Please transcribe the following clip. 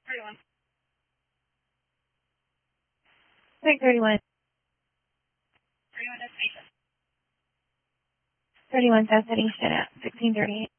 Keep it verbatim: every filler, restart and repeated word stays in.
thirty-one. Take thirty-one. thirty-one destination. thirty-one South City, Easton at sixteen thirty-eight.